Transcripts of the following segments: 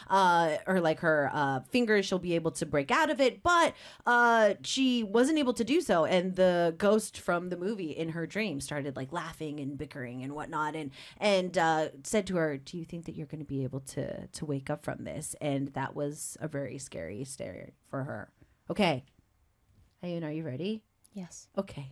or like her fingers, she'll be able to break out of it. But she wasn't able to do so. And the ghost from the movie in her dream started like laughing and bickering and whatnot, and said to her, "Do you think that you're going to be able to wake up from this?" And that was a very scary stare for her. Okay, Ayun, are you ready? Yes. Okay.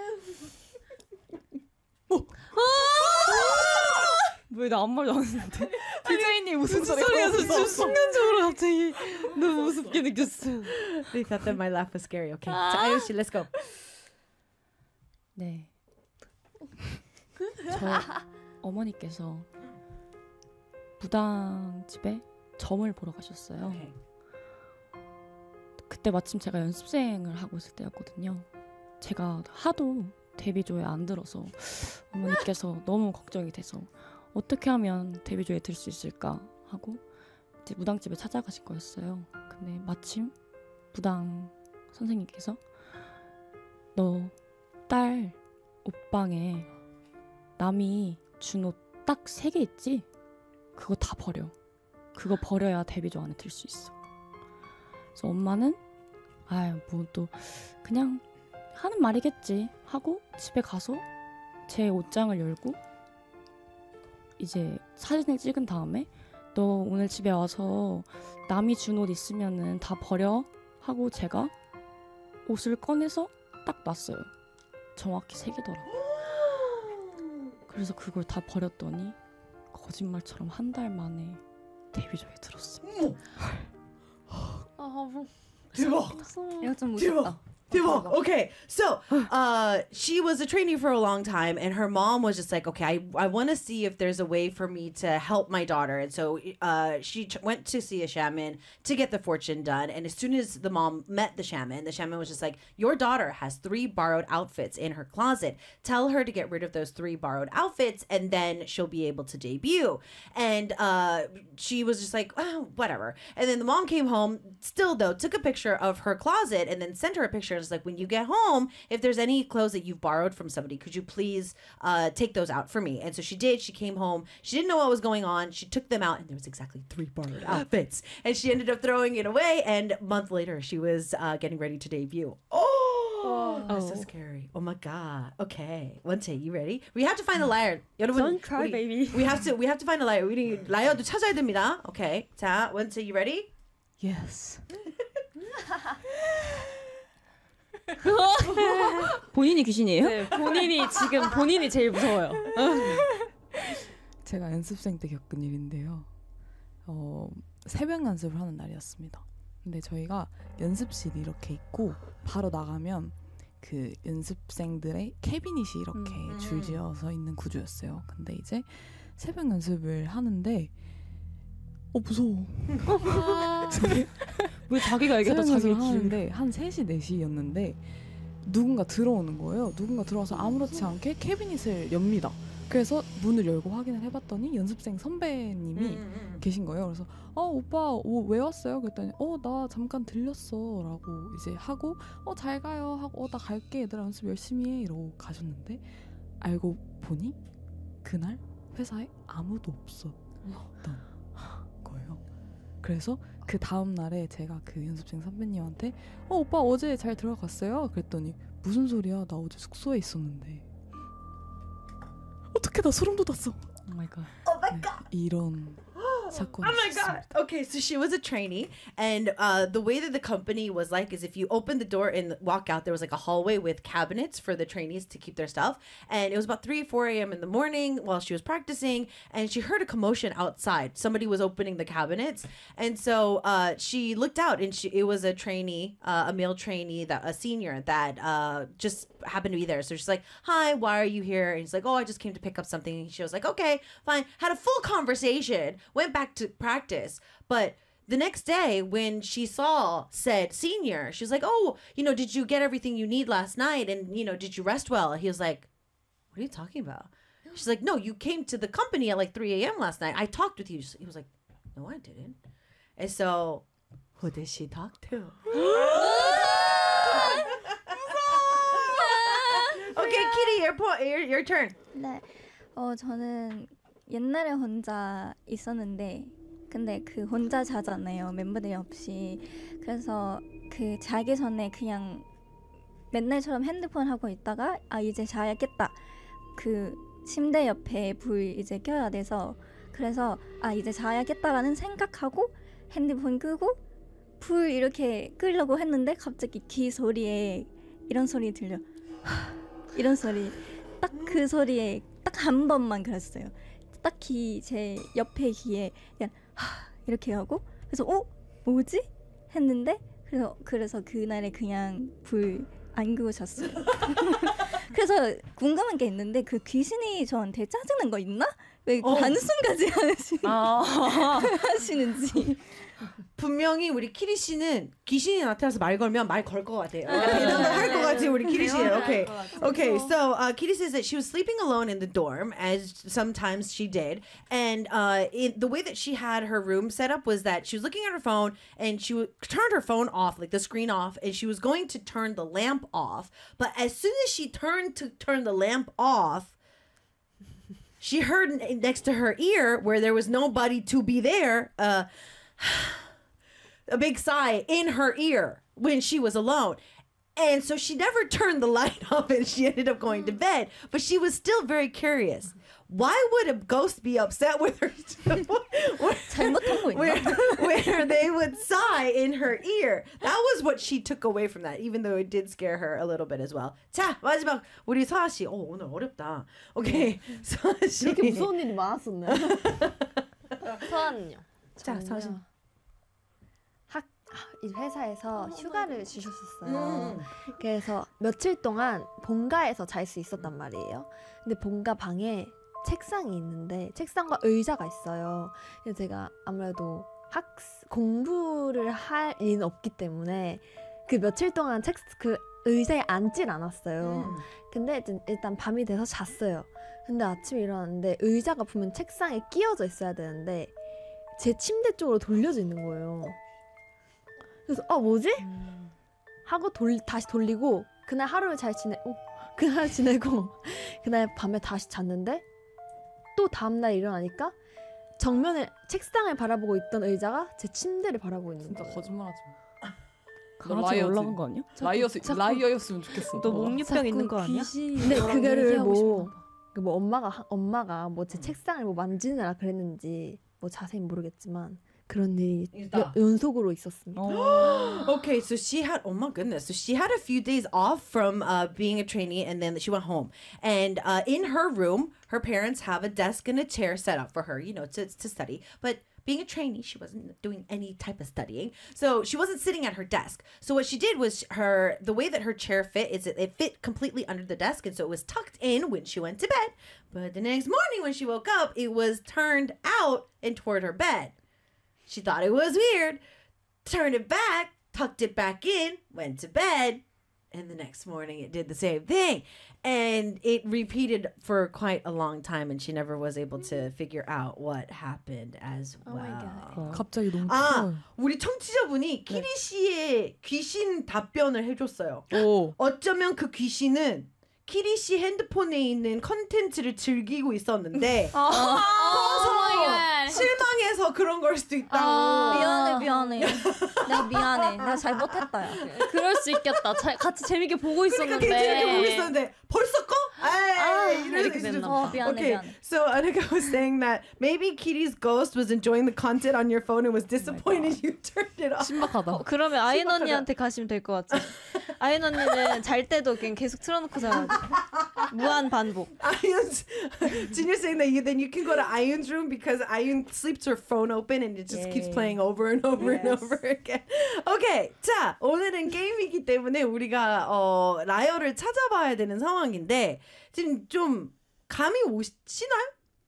왜 나 아무 말도 안 했는데? 디제이님 무슨 소리였어? 지금 순간적으로 갑자기 너무 무섭게 느꼈어. They thought that my laugh was scary. Okay, so Ayun, let's go. 네. 저 어머니께서 무당집에 점을 보러 가셨어요. Okay. 그때 마침 제가 연습생을 하고 있을 때였거든요. 제가 하도 데뷔조에 안 들어서 어머니께서 너무 걱정이 돼서 어떻게 하면 데뷔조에 들 수 있을까 하고 이제 무당집에 찾아가신 거였어요. 근데 마침 무당 선생님께서 너 딸 옷방에 남이 준 옷 딱 3개 있지? 그거 다 버려. 그거 버려야 데뷔조 안에 들 수 있어. 그래서 엄마는 아유 뭐 또 그냥 하는 말이겠지 하고 집에 가서 제 옷장을 열고 이제 사진을 찍은 다음에 너 오늘 집에 와서 남이 준 옷 있으면은 다 버려 하고 제가 옷을 꺼내서 딱 놨어요. 정확히 3개더라고요. 그래서 그걸 다 버렸더니 거짓말처럼 한 달 만에 데뷔조에 들었어요. 대박. 이거 좀 무섭다. Okay, so she was a trainee for a long time, and her mom was just like, okay, I want to see if there's a way for me to help my daughter. And so she went to see a shaman to get the fortune done. And as soon as the mom met the shaman was just like, your daughter has 3 borrowed outfits in her closet. Tell her to get rid of those 3 borrowed outfits, and then she'll be able to debut. And she was just like, oh, whatever. And then the mom came home, still though, took a picture of her closet and then sent her a picture. It's like, when you get home, if there's any clothes that you've borrowed from somebody, could you please take those out for me? And so she did. She came home. She didn't know what was going on. She took them out, and there was exactly 3 borrowed outfits. And she ended up throwing it away. And a month later, she was getting ready to debut. Oh, that's so scary. Oh my god. Okay, 원채, you ready? We have to find the liar. 여러분, Don't cry, baby. We have to find a liar. 우리 라이어도 찾아야 됩니다. Okay. 자, 원채, you ready? Yes. 본인이 귀신이에요? 네, 본인이 제일 무서워요. 제가 연습생 때 겪은 일인데요. 새벽 연습을 하는 날이었습니다. 근데 저희가 연습실이 이렇게 있고 바로 나가면 그 연습생들의 캐비닛이 이렇게 줄지어서 있는 구조였어요. 근데 이제 새벽 연습을 하는데 무서워. 왜 자기가 얘기하다 자기를 하는데 한 3시, 4시였는데 누군가 들어오는 거예요. 누군가 들어와서 아무렇지 않게 캐비닛을 엽니다. 그래서 문을 열고 확인을 해봤더니 연습생 선배님이 계신 거예요. 그래서 오빠 왜 왔어요? 그랬더니 나 잠깐 들렸어 라고 이제 하고 잘 가요 하고 나 갈게 얘들아 연습 열심히 해 이러고 가셨는데 알고 보니 그날 회사에 아무도 없었던 거예요. 그래서 그 다음 날에 제가 그 연습생 선배님한테 오빠 어제 잘 들어갔어요? 그랬더니 무슨 소리야? 나 어제 숙소에 있었는데. 어떻게 나 소름 돋았어. Oh my god. Oh my god. 이런 사건이 Oh my god. Okay, so she was a trainee, and the way that the company was like is if you open the door and walk out, there was like a hallway with cabinets for the trainees to keep their stuff. And it was about 4 a.m. in the morning while she was practicing, and she heard a commotion outside. Somebody was opening the cabinets, and so she looked out, and it was a trainee, a male trainee, a senior that just happened to be there. So she's like, "Hi, why are you here?" And he's like, "Oh, I just came to pick up something." And she was like, "Okay, fine." Had a full conversation, went back to practice, but the next day when she saw said senior, she was like, "Oh, did you get everything you need last night? And, did you rest well?" He was like, "What are you talking about?" She's like, "No, you came to the company at like 3 a.m. last night. I talked with you." He was like, "No, I didn't." And so, who did she talk to? Okay, Kitty, your turn. 네, 저는 옛날에 혼자 있었는데 근데 그 혼자 자잖아요. 멤버들이 없이. 그래서 그 자기 전에 그냥 맨날처럼 핸드폰 하고 있다가 아 이제 자야겠다. 그 침대 옆에 불 이제 켜야 돼서 그래서 아 이제 자야겠다라는 생각하고 핸드폰 끄고 불 이렇게 끄려고 했는데 갑자기 귀 소리에 이런 소리 들려. 이런 소리. 딱 그 소리에 딱 한 번만 그랬어요. 딱히 제 옆에 귀에 그냥 이렇게 하고 그래서 뭐지? 했는데 그래서 그날에 그냥 불 안 끄고 잤어요. 그래서 궁금한 게 있는데 그 귀신이 저한테 짜증난 거 있나? 왜 단숨까지 하시는지. 분명히 우리 키리 씨는 귀신이 나타나서 말 걸면 말 걸 것 같아요. 대답을 할 것 같아요, 우리 키리 씨. Okay. Okay. So Kitty says that she was sleeping alone in the dorm, as sometimes she did, and the way that she had her room set up was that she was looking at her phone and she turned her phone off, like the screen off, and she was going to turn the lamp off. But as soon as she turned to turn the lamp off, she heard next to her ear, where there was nobody to be there, a big sigh in her ear when she was alone. And so she never turned the light off and she ended up going to bed. But she was still very curious. Why would a ghost be upset with her? 잘못한 거 있나? where they would sigh in her ear. That was what she took away from that, even though it did scare her a little bit as well. 자, 마지막 우리 서아 씨. 오늘 어렵다. 오케이. 서아 씨. 이렇게 무서운 일이 많았었네. 서아는요? 자, 서아 씨. 이 회사에서 휴가를 주셨었어요. 그래서 며칠 동안 본가에서 잘 수 있었단 말이에요. 근데 본가 방에 책상이 있는데 책상과 의자가 있어요. 그래서 제가 아무래도 공부를 할 일은 없기 때문에 그 며칠 동안 그 의자에 앉질 않았어요. 근데 일단 밤이 돼서 잤어요. 근데 아침에 일어났는데 의자가 보면 책상에 끼워져 있어야 되는데 제 침대 쪽으로 돌려져 있는 거예요. 그래서 뭐지? 하고 다시 돌리고 그날 하루를 그날 지내고 그날 밤에 다시 잤는데 또 다음날 일어나니까 정면에 책상을 바라보고 있던 의자가 제 침대를 바라보고 있는 진짜 거예요. 거짓말하지 마. 강아지 라이어지. 올라간 거 아니야? 라이어였으면 좋겠어. 너 목류병 있는 거 아니야? 근데 그거를 뭐 엄마가 뭐 제 책상을 뭐 만지느라 그랬는지 뭐 자세히 모르겠지만 그런 일이 연속으로 있었습니다. Okay, so she had, oh my goodness. So she had a few days off from being a trainee and then she went home. And in her room, her parents have a desk and a chair set up for her, you know, to study. But being a trainee, she wasn't doing any type of studying. So she wasn't sitting at her desk. So what she did was the way that her chair fit is it fit completely under the desk. And so it was tucked in when she went to bed. But the next morning when she woke up, it was turned out and toward her bed. She thought it was weird, turned it back, tucked it back in, went to bed, and the next morning it did the same thing. And it repeated for quite a long time, and she never was able to figure out what happened as well. my God. 갑자기 너무 아, 우리 청취자분이 키리 씨의 귀신 답변을 해줬어요. 오. 어쩌면 그 귀신은 키리 씨 핸드폰에 있는 컨텐츠를 즐기고 있었는데 실망해서 그런 걸 수도 있다고. 미안해. 내가 미안해. 내가 잘못했다. 야. 그럴 수 있겠다. 같이 재밌게 보고 그러니까 있었는데. 재밌게 보고 있었는데 벌써 꺼? 이렇게 됐나 봐. 미안해. So Anika was saying that maybe Kitty's ghost was enjoying the content on your phone and was disappointed you turned it off. 신박하다. 그러면 아인 언니한테 가시면 될 것 같아. 아인 언니는 잘 때도 그냥 계속 틀어놓고 자가지고 무한 반복. Ayun's, Junior's saying that then you can go to Ayun's room because Ayun sleeps her phone open and it just keeps playing over and over and over again. Okay, 자 오늘은 게임이기 때문에 우리가 라이어를 찾아봐야 되는 상황인데 지금 좀 감이 오시나요?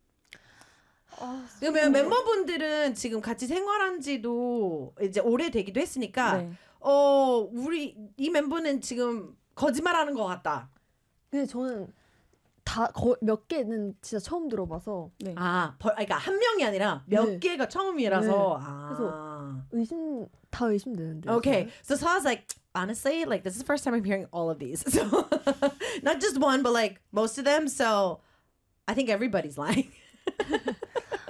그러면 멤버분들은 지금 같이 생활한지도 이제 오래되기도 했으니까 네. 우리 이 멤버는 지금 거짓말하는 것 같다. 근데 저는 몇 개는 진짜 처음 들어봐서 네. 그러니까 한 명이 아니라 몇 네. 개가 처음이라서. 그래서 다 의심되는데. Okay, so Sa's like, honestly, like this is the first time I'm hearing all of these. So not just one, but like most of them. So I think everybody's lying.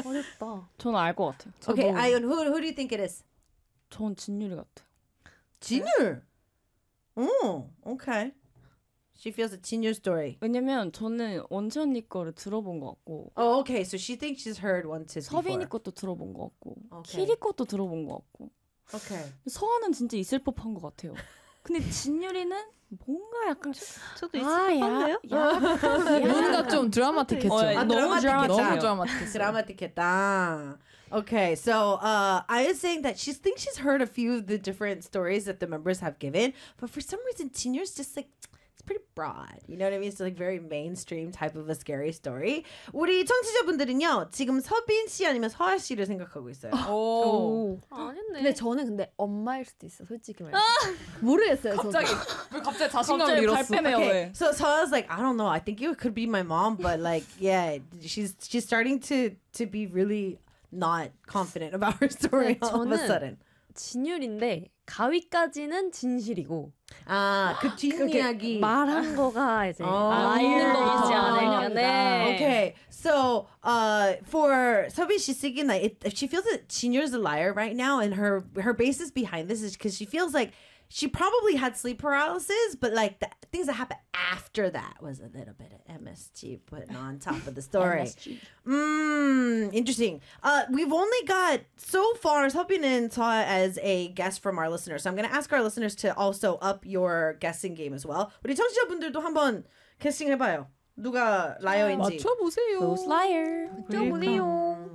어렵다. 저는 알 것 같아요. Okay, Ion, who do you think it is? 전 진유리 같아요. Jinur. Oh, okay. She feels a Jinur story. 왜냐면 저는 원채 언니 거를 들어본 것 같고 Oh, okay. So she thinks she's heard one sis 서빈이 before. 것도 들어본 것 같고 오케이. 키리 것도 들어본 것 같고 Okay. 서아는 진짜 있을 법한 것 같아요. 근데 진유리는 뭔가 약간 저도 있을 법한데요? 뭔가 좀 드라마틱했죠. 너무 드라마틱했어요. 너무 드라마틱했어요. 드라마틱했다. Okay, so I was saying that she thinks she's heard a few of the different stories that the members have given, but for some reason, Jinur's just like it's pretty broad. You know what I mean? It's like very mainstream type of a scary story. 우리 청취자분들은요 지금 서빈 씨 아니면 서아 씨를 생각하고 있어요. 오. 아니네. 근데 저는 근데 엄마일 수도 있어. 솔직히 말해서. 모르겠어요. 갑자기 저도. 왜 갑자기 자신감을 갑자기 잃었어? 발뺌해요. Okay, 왜? so Sa's like, I don't know. I think it could be my mom, but like, yeah, she's starting to be really not confident about her story 네, all of a 저는- sudden. 진율인데 가위까지는 진실이고 아, 그 뒷이야기. 말한 거가 이제 있는 거지 않을까. 네. Okay, so for Sobi she's thinking like if she feels that Jinyo's a liar right now, and her basis behind this is because she feels like she probably had sleep paralysis, but like the things that happened after that was a little bit of MSG put on top of the story. Interesting. We've only got so far Seobin and Seoa as a guest from our listeners, so I'm going to ask our listeners to also up your guessing game as well. 우리 청취자분들도 한번 guessing 해봐요. 누가 라이어인지. 맞춰보세요. Who's liar? 쪼보세요.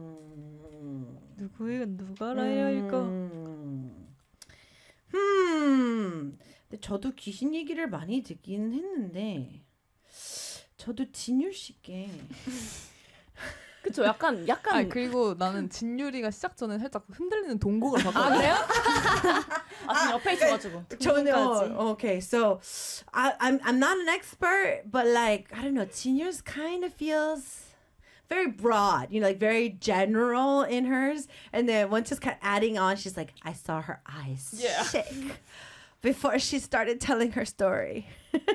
누가 라이어일까? 근데 저도 귀신 얘기를 많이 듣긴 했는데 저도 진율 씨께 그쵸 약간 아 그리고 나는 진유리가 시작 전에 살짝 흔들리는 동곡을 봤거든요. 그래요? 아 옆에 있어가지고 저는 okay, so I'm not an expert, but like I don't know, Jinyo's kind of feels very broad, you know, like very general in hers, and then once just kept adding on, she's like, I saw her eyes shake before she started telling her story.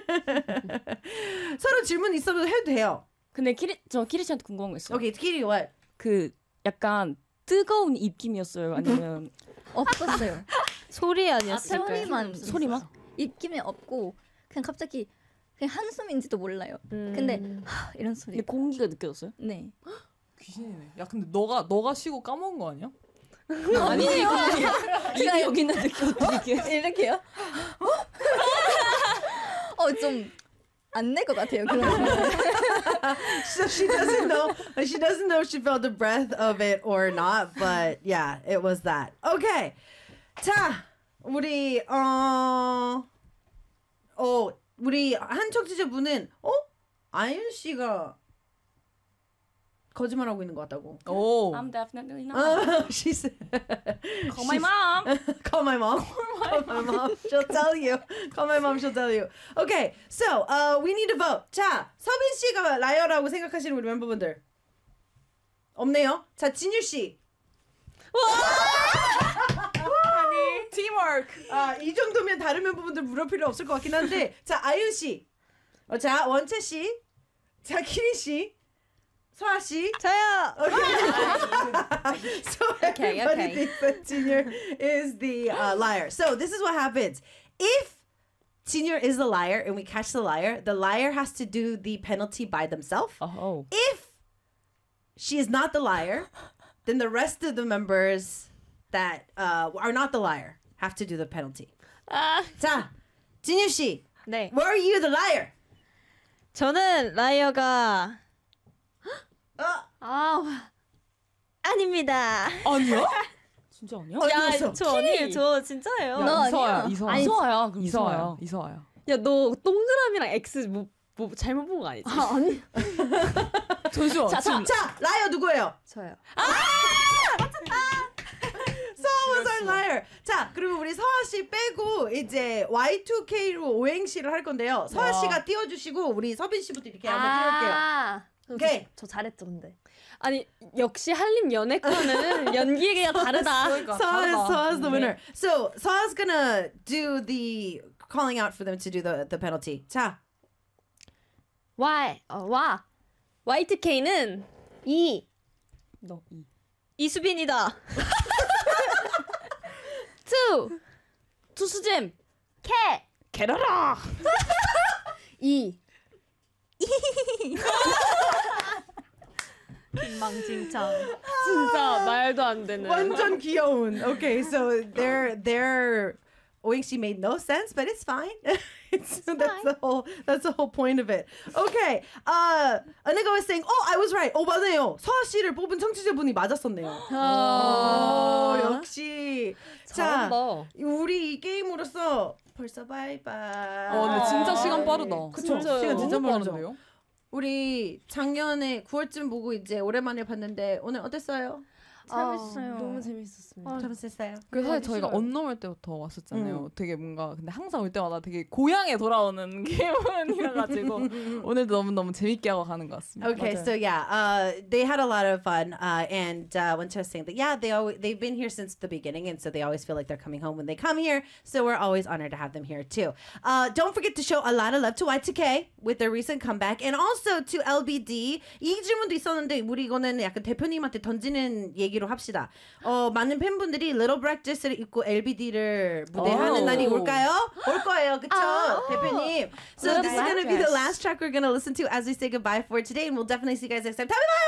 서로 질문 있어도 해도 돼요. 근데 키리 씨한테 궁금한 거 있어요. Okay, Kitty, what? 그 약간 뜨거운 입김이었어요? 아니면 없었어요. 소리 아니었을까요? 소리만 입김이 없고 그냥 갑자기 그냥 한숨인지도 몰라요. 근데 이런 소리. 근데 공기가 느껴졌어요? 네. 귀신이네. 야 근데 너가 쉬고 까먹은 거 아니야? 아니에요. 이거 여기 있는데 어떻게 이렇게요? 좀 안 낼 것 같아요. 그런 So she doesn't know. She doesn't know if she felt the breath of it or not. But yeah, it was that. Okay. 자, 우리 우리 한 청취자분은 아윤 씨가 거짓말하고 있는 것 같다고. 오. I'm definitely not. She said, Call my mom. Call my mom. Call my mom. She'll tell you. Call my mom. She'll tell you. Okay, so we need to vote. 자, 서빈 씨가 라이어라고 생각하시는 우리 멤버분들 없네요. 자, 진유 씨. 팀워크. 이 정도면 다른 멤버분들 물을 필요 없을 것 같긴 한데, 자, 아윤 씨, 자, 원채 씨, 자, 키리 씨, 서아 씨. 저요. So everybody thinks that Junior is the liar. So this is what happens. If Junior is the liar and we catch the liar has to do the penalty by themselves. Oh. If she is not the liar, then the rest of the members that are not the liar have to do the penalty. 자, 진유 씨, 네. were you the liar? 저는 라이어가 아닙니다. 아니야? 진짜 아니야? 어디였어? 저 아니에요. 저 진짜예요. 너 이서아야. 아니야. 이서아. 이서아야. 그럼 이서아야. 이서아야. 야, 너 동그라미랑 X 뭐 잘못 본 거 아니지? 아니. 잠시만. 자, 라이어 누구예요? 저요. 서아 was our liar. 자, 그리고 우리 서아 씨 빼고 이제 Y2K로 오행시를 할 건데요. 서아 씨가 띄워주시고 우리 서빈 씨부터 이렇게 한번 띄울게요. 오케이. 저 잘했죠, 근데. 아니, 역시 한림 연애과는 연기가 다르다. Soa's the winner. So Soa's gonna do the calling out for them to do the penalty. 자, Y. 와. Y2K는 2. 너 이. 이수빈이다. 투수잼. 게러라. 김망진창. 진짜 말도 안 되는. 완전 귀여운. Okay, so their oinkshi made no sense, but it's fine. That's the whole point of it. Okay. Aniga was saying, oh, I was right. 맞네요. 서아 씨를 뽑은 청취자분이 맞았었네요. 역시. 자, 잘한다. 우리 이 게임으로써 벌써 바이바이. 근데 진짜 시간 빠르다. 그쵸? 진짜요. 시간 진짜 너무 빠르죠. 빠른데요? 우리 작년에 9월쯤 보고 이제 오랜만에 봤는데 오늘 어땠어요? 재밌어요. 너무 재밌었습니다. 재밌었어요. 그래서 사실 저희가 언넘을 때부터 왔었잖아요. 되게 뭔가 근데 항상 올 때마다 되게 고향에 돌아오는 기분이라가지고 오늘도 너무너무 재밌게 하고 가는 것 같습니다. Okay, 맞아요. so yeah, they had a lot of fun, and when I was saying that, yeah, they've been here since the beginning, and so they always feel like they're coming home when they come here. So we're always honored to have them here too. Don't forget to show a lot of love to Y2K with their recent comeback, and also to LBD. 이 질문도 있었는데 우리 이거는 약간 대표님한테 던지는 얘기로 합시다. 많은 팬분들이 Little Practice를 입고 LBD를 무대하는 날이 올까요? 올 거예요, 그쵸, 대표님? So this is gonna be the last track we're gonna listen to as we say goodbye for today, and we'll definitely see you guys next time.